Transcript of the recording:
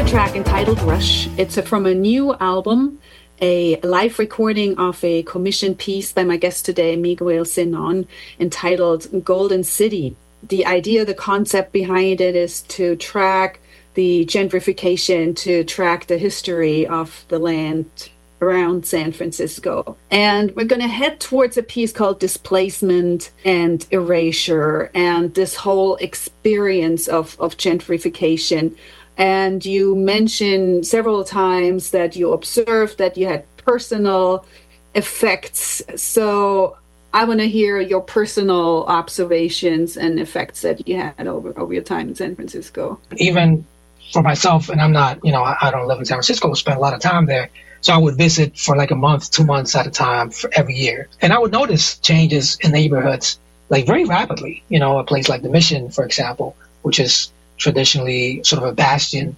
track entitled Rush. It's from a new album, a live recording of a commissioned piece by my guest today, Miguel Sinon, entitled Golden City. The idea, the concept behind it is to track the gentrification, to track the history of the land around San Francisco. And we're going to head towards a piece called Displacement and Erasure and this whole experience of gentrification. And you mentioned several times that you observed that you had personal effects. So I want to hear your personal observations and effects that you had over your time in San Francisco. Even for myself, and I'm not, I don't live in San Francisco, spend a lot of time there. So I would visit for like a month, 2 months at a time for every year. And I would notice changes in neighborhoods like very rapidly. A place like the Mission, for example, which is traditionally sort of a bastion